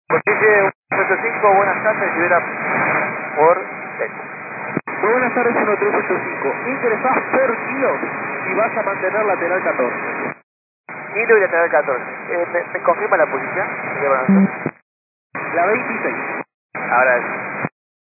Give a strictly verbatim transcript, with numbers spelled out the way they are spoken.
Cochille uno ocho cinco, buenas tardes, libera por seis. Muy buenas tardes, uno tres ocho cinco. Ingresás por Dios y vas a mantener lateral catorce. Kilo y lateral catorce. Eh, ¿me, ¿Me confirma la posición? La veintiséis. Ahora sí.